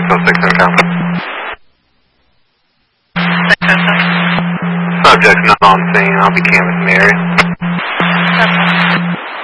606 encounter. 606. Subject's not on scene. I'll be canvassing the area. That's